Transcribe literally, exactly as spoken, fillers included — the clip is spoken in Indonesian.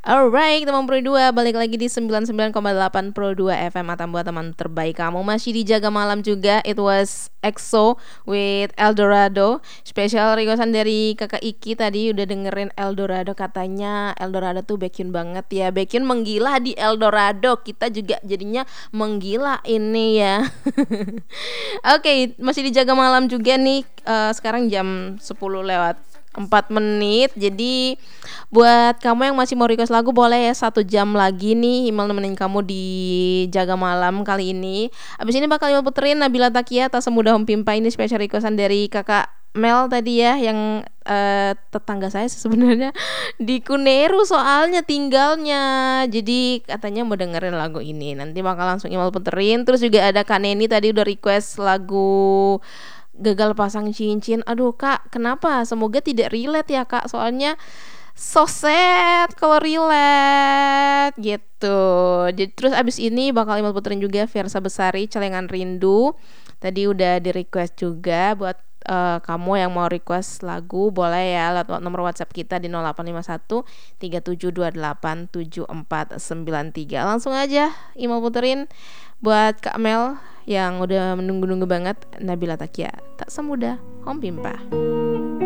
Alright, teman Pro dua, balik lagi di sembilan puluh sembilan koma delapan Pro dua F M atau buat teman terbaik kamu. Masih dijaga malam juga. It was EXO with Eldorado. Special requestan dari kakak Iki tadi udah dengerin Eldorado. Katanya Eldorado tuh Baekhyun banget ya. Baekhyun menggila di Eldorado. Kita juga jadinya menggila ini ya. Oke, okay, masih dijaga malam juga nih. uh, Sekarang jam sepuluh lewat empat menit. Jadi buat kamu yang masih mau request lagu, boleh ya, satu jam lagi nih Imal nemenin kamu di Jaga Malam kali ini. Abis ini bakal Imal puterin Nabila Takia Tak Semudah Mempimpa. Ini special requestan dari kakak Mel tadi ya, yang uh, tetangga saya sebenarnya di Kuneru soalnya tinggalnya. Jadi katanya mau dengerin lagu ini. Nanti bakal langsung Imal puterin. Terus juga ada Kak Neni tadi udah request lagu Gagal Pasang Cincin. Aduh kak, kenapa? Semoga tidak relate ya kak, soalnya so sad kalau relate gitu. Jadi terus abis ini bakal Imal puterin juga Fiersa Besari Celengan Rindu. Tadi udah di request juga. Buat uh, kamu yang mau request lagu, boleh ya lewat nomor WhatsApp kita di nol delapan lima satu tiga tujuh dua delapan tujuh empat sembilan tiga. Langsung aja Imal puterin buat Kak Mel yang udah menunggu-nunggu banget, Nabila Takia Tak Semudah Mempimpa.